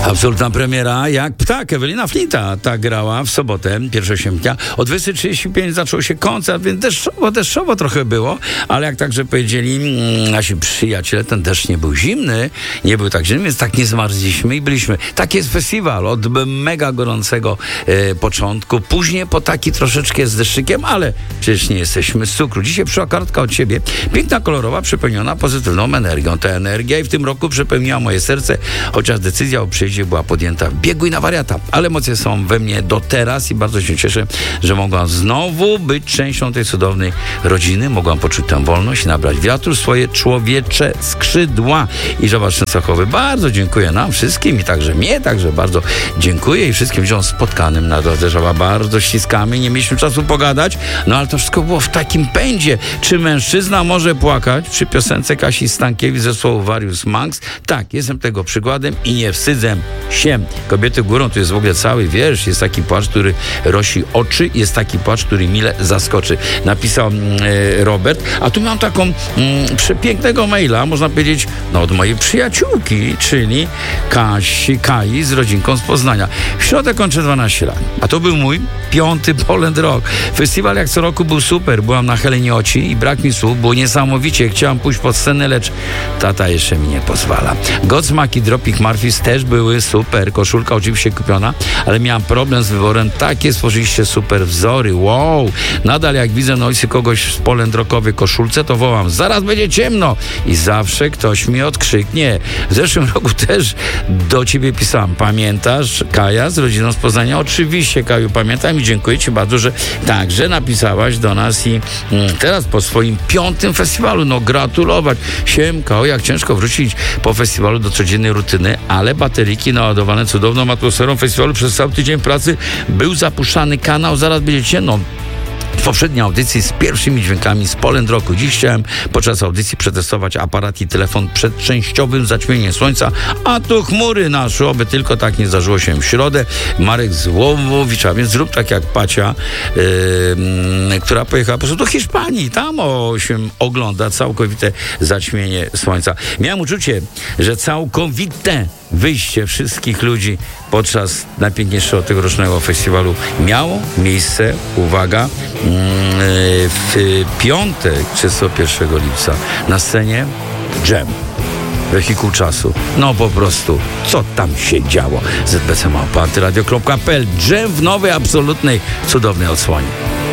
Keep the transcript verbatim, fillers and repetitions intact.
Absolutna premiera jak ptak. Ewelina Flinta tak grała w sobotę, pierwszego sierpnia. O dwudziestej trzydzieści pięć zaczął się koncert, więc deszczowo, deszczowo trochę było, ale jak także powiedzieli mm, nasi przyjaciele, ten deszcz nie był zimny, nie był tak zimny, więc tak nie zmarzliśmy i byliśmy. Tak jest festiwal od mega gorącego e, początku, później po taki troszeczkę z deszczykiem, ale przecież nie jesteśmy z cukru. Dzisiaj przyszła kartka od ciebie, piękna, kolorowa, przepełniona pozytywną energią. Ta energia i w tym roku przepełniła moje serce, chociaż decyzja o przyjeździe była podjęta w biegu i na wariata, ale emocje są we mnie do teraz i bardzo się cieszę, że mogłam znowu być częścią tej cudownej rodziny, mogłam poczuć tę wolność i nabrać wiatru w swoje człowiecze skrzydła. I Żołnierz Częstochowy, bardzo dziękuję nam wszystkim i także mnie, także bardzo dziękuję i wszystkim ludziom spotkanym na drodze Żoła. Bardzo ściskamy, nie mieliśmy czasu pogadać, no ale to wszystko było w takim pędzie. Czy mężczyzna może płakać? Przy piosence Kasi Stankiewicz zespołu Various Monks. Tak, jestem tego przykładem i nie wstydzę się. Kobiety górą to jest w ogóle cały wiersz. Jest taki płacz, który rosi oczy, jest taki płacz, który mile zaskoczy. Napisał e, Robert. A tu mam taką mm, przepięknego maila, można powiedzieć, no od mojej przyjaciółki, czyli Kasi, Kai z rodzinką z Poznania. W środę kończę dwanaście lat. A to był mój piąty Poland Rock. Festiwal jak co roku był super. Byłam na Helenioci i brak mi słów, było niesamowicie. Chciałam pójść pod scenę, lecz tata jeszcze mi nie pozwala. Godsmack i Dropkick Murphys też były super. Koszulka oczywiście kupiona, ale miałam problem z wyborem. Takie stworzyliście super wzory. Wow! Nadal jak widzę noisy kogoś w Poland Rockowej koszulce, to wołam, zaraz będzie ciemno! I zawsze ktoś mi odkrzyknie. W zeszłym roku też do ciebie pisałam. Pamiętasz Kaja z rodziną z Poznania? Oczywiście, Kaju, pamiętam i dziękuję ci bardzo, że także napisałaś do nas i mm, teraz po swoim piątym festiwalu, no gratulować. Siemka, o jak ciężko wrócić po festiwalu do codziennej rutyny, ale bateryki naładowane cudowną atmosferą festiwalu przez cały tydzień pracy był zapuszczany kanał, zaraz będziecie, no w poprzedniej audycji z pierwszymi dźwiękami z Poland Rocku. Dziś chciałem podczas audycji przetestować aparat i telefon przed częściowym zaćmieniem słońca, a tu chmury naszły, oby tylko tak nie zdarzyło się w środę. Marek z Łowowicza, więc zrób tak jak Pacia, yy, która pojechała po prostu do Hiszpanii. Tam o, się ogląda całkowite zaćmienie słońca. Miałem uczucie, że całkowite wyjście wszystkich ludzi podczas najpiękniejszego tegorocznego festiwalu miało miejsce, uwaga, w piątek, trzydziestego pierwszego lipca na scenie Dżem. Wehikuł czasu. No po prostu, co tam się działo? Z b c małpa antyradio kropka p l. Dżem w nowej, absolutnej, cudownej odsłonie.